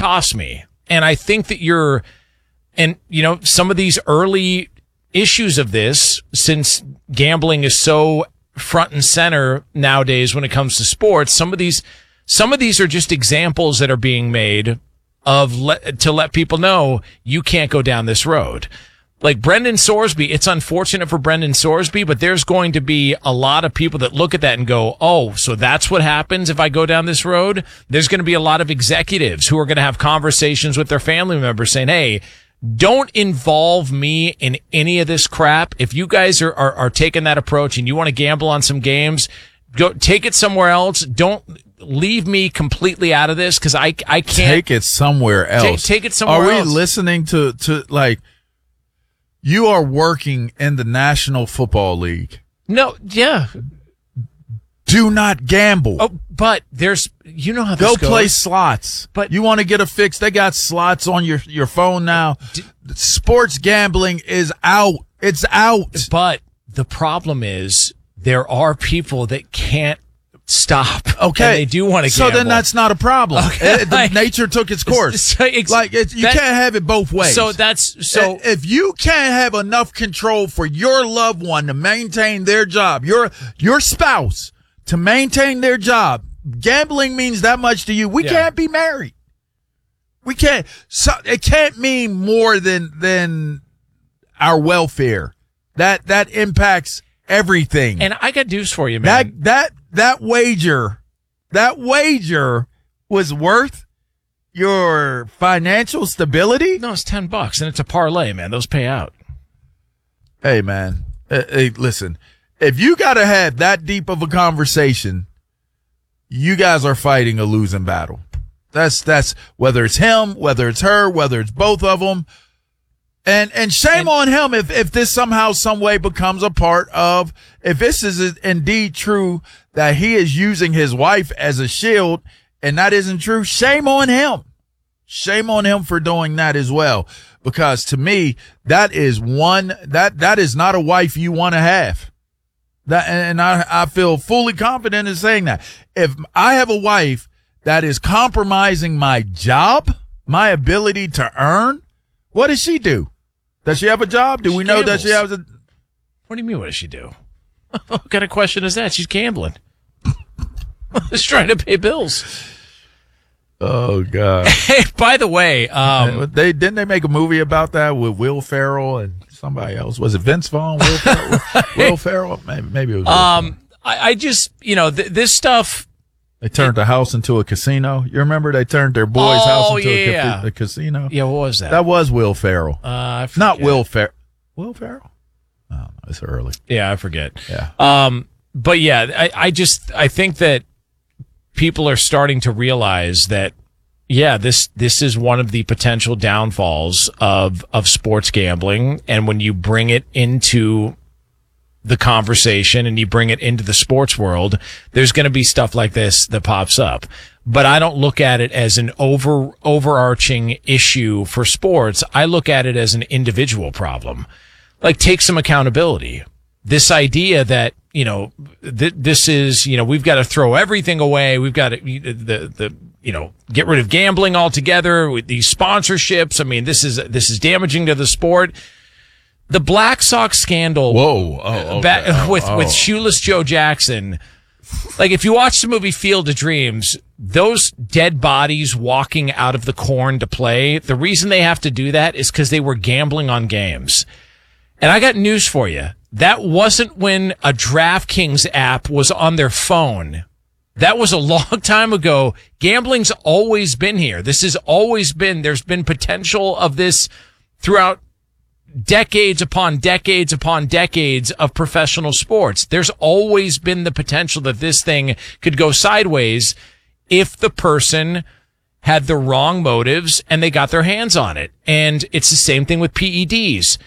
cost me. And I think that some of these early issues of this, since gambling is so front and center nowadays when it comes to sports, some of these are just examples that are being made to let people know you can't go down this road. Like Brendan Sorsby, it's unfortunate for Brendan Sorsby, but there's going to be a lot of people that look at that and go, oh, so that's what happens if I go down this road? There's going to be a lot of executives who are going to have conversations with their family members saying, hey, don't involve me in any of this crap. If you guys are taking that approach and you want to gamble on some games, go take it somewhere else. Don't leave me completely out of this because I can't. Take it somewhere else. Take it somewhere else. Are we listening to like, you are working in the National Football League. No, yeah. Do not gamble. Oh, but there's, how this goes. Go play slots. But you want to get a fix? They got slots on your phone now. Sports gambling is out. It's out. But the problem is there are people that can't stop. Okay. And they do want to gamble. So then that's not a problem. Okay. Nature took its course. You can't have it both ways. So if you can't have enough control for your loved one to maintain their job, your spouse to maintain their job, gambling means that much to you. We can't be married. We can't. So it can't mean more than our welfare. That impacts everything. And I got news for you, man. That wager was worth your financial stability? No, it's $10 and it's a parlay, man. Those pay out. Hey, man. Hey, listen, if you got to have that deep of a conversation, you guys are fighting a losing battle. That's whether it's him, whether it's her, whether it's both of them. And shame on him if this somehow, some way becomes a part of, if this is indeed true that he is using his wife as a shield and that isn't true, shame on him. Shame on him for doing that as well. Because to me, that is that is not a wife you want to have. And I feel fully confident in saying that. If I have a wife that is compromising my job, my ability to earn, what does she do? Does she have a job? Do we know that she has a... What do you mean, what does she do? What kind of question is that? She's gambling. She's trying to pay bills. Oh, God. Hey, by the way... Didn't they make a movie about that with Will Ferrell and somebody else? Was it Vince Vaughn? Will Ferrell? Will Ferrell? Maybe it was Will Ferrell. I just, this stuff... They turned the house into a casino. You remember they turned their boy's house into a casino? Yeah, what was that? That was Will Ferrell. Not Will Ferrell. Will Ferrell? Oh, it's early. Yeah, I forget. Yeah. But yeah, I think that people are starting to realize that, this is one of the potential downfalls of sports gambling. And when you bring it into the conversation and you bring it into the sports world, there's going to be stuff like this that pops up. But I don't look at it as an overarching issue for sports. I look at it as an individual problem. Like, take some accountability. This idea that, this is, we've got to throw everything away. We've got to, get rid of gambling altogether with these sponsorships. I mean, this is damaging to the sport. The Black Sox scandal. With Shoeless Joe Jackson. Like, if you watch the movie Field of Dreams, those dead bodies walking out of the corn to play, the reason they have to do that is because they were gambling on games. And I got news for you. That wasn't when a DraftKings app was on their phone. That was a long time ago. Gambling's always been here. This has always been, there's been potential of this throughout decades upon decades upon decades of professional sports. There's always been the potential that this thing could go sideways if the person had the wrong motives and they got their hands on it. And it's the same thing with PEDs.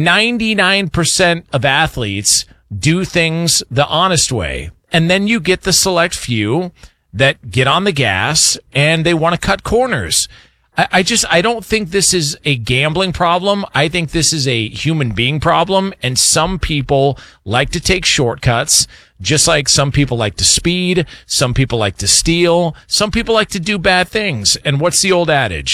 99% of athletes do things the honest way. And then you get the select few that get on the gas and they want to cut corners. I don't think this is a gambling problem. I think this is a human being problem. And some people like to take shortcuts, just like some people like to speed. Some people like to steal. Some people like to do bad things. And what's the old adage?